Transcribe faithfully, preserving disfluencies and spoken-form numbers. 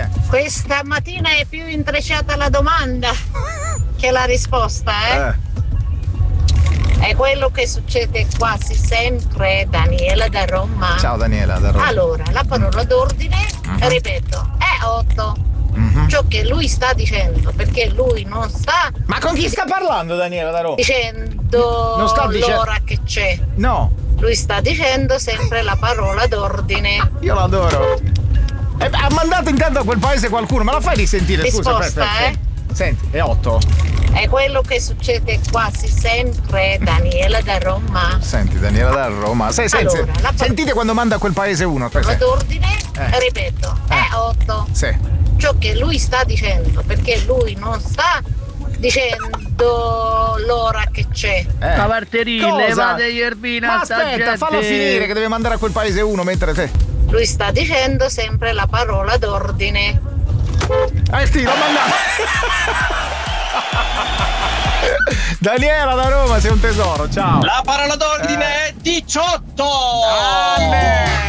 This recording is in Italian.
Questa mattina è più intrecciata la domanda che la risposta, eh? Eh. È quello che succede quasi sempre. Daniela da Roma. Ciao Daniela da Roma. Allora, la parola d'ordine, uh-huh. ripeto, è otto. Uh-huh. Ciò che lui sta dicendo, perché lui non sta. Ma con chi sta parlando Daniela da Roma? Dicendo non sta dice... l'ora che c'è. No. Lui sta dicendo sempre la parola d'ordine. Io l'adoro. Eh, ha mandato intanto a quel paese qualcuno, ma la fai risentire? Risposta, scusa, aspetta, aspetta. eh? Senti, è otto. È quello che succede quasi sempre. Daniela da Roma. Senti, Daniela da Roma. Sei, senti, allora, la par- sentite quando manda a quel paese uno. La d'ordine, eh. ripeto, eh. è otto. Sì. Ciò che lui sta dicendo, perché lui non sta dicendo l'ora che c'è. Eh. Cavarterini, levate Ierbina. Ma aspetta, fallo finire che deve mandare a quel paese uno mentre te. Lui sta dicendo sempre la parola d'ordine. Eh sì, l'ho mandato. Daniela da Roma, sei un tesoro, ciao. La parola d'ordine eh. è diciotto. Ale.